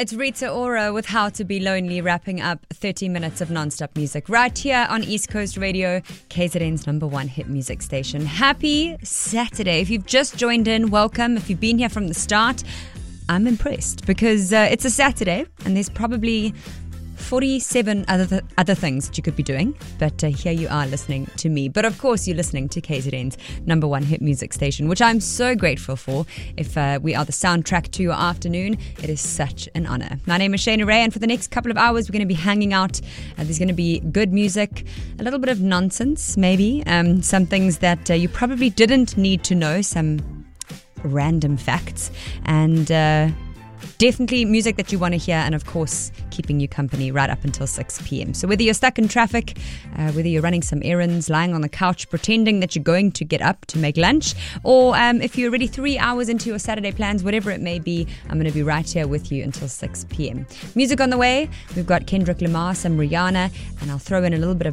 It's Rita Ora with How to Be Lonely, wrapping up 30 minutes of non-stop music right here on East Coast Radio, KZN's #1 hit music station. Happy Saturday. If you've just joined in, welcome. If you've been here from the start, I'm impressed because it's a Saturday and there's probably 47 other things that you could be doing, but here you are listening to me. But of course you're listening to KZN's #1 hit music station, which I'm so grateful for. If we are the soundtrack to your afternoon, it is such an honor. My name is Shana Ray, and for the next couple of hours we're going to be hanging out. There's going to be good music, a little bit of nonsense maybe, some things that you probably didn't need to know, some random facts, and definitely music that you want to hear, and of course keeping you company right up until 6 p.m. So whether you're stuck in traffic, whether you're running some errands, lying on the couch pretending that you're going to get up to make lunch, or if you're already 3 hours into your Saturday plans, whatever it may be, I'm going to be right here with you until 6 p.m. Music on the way. We've got Kendrick Lamar, some Rihanna, and I'll throw in a little bit of